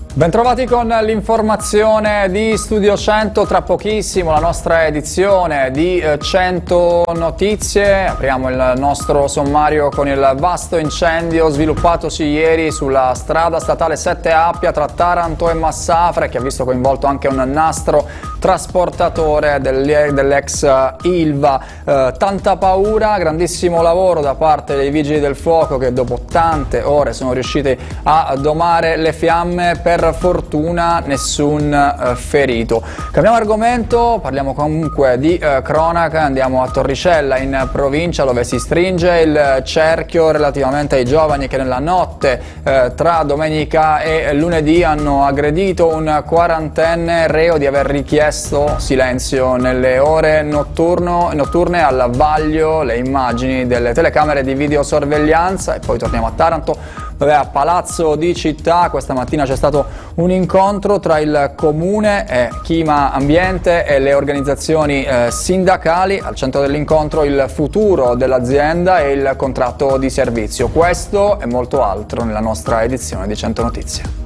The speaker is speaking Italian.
Bentrovati con l'informazione di Studio 100, tra pochissimo la nostra edizione di 100 notizie. Apriamo il nostro sommario con il vasto incendio sviluppatosi ieri sulla strada statale 7 Appia tra Taranto e Massafra, che ha visto coinvolto anche un nastro trasportatore dell'ex Ilva. Tanta paura, grandissimo lavoro da parte dei vigili del fuoco che dopo tante ore sono riusciti a domare le fiamme. Per fortuna nessun ferito. Cambiamo argomento, parliamo comunque di cronaca, andiamo a Torricella in provincia dove si stringe il cerchio relativamente ai giovani che nella notte tra domenica e lunedì hanno aggredito un quarantenne reo di aver richiesto silenzio nelle ore notturne al vaglio. Le immagini delle telecamere di videosorveglianza. E poi torniamo a Taranto dove a Palazzo di Città questa mattina c'è stato un incontro tra il Comune e Chima Ambiente e le organizzazioni sindacali. Al centro dell'incontro il futuro dell'azienda e il contratto di servizio. Questo e molto altro nella nostra edizione di 100 Notizie.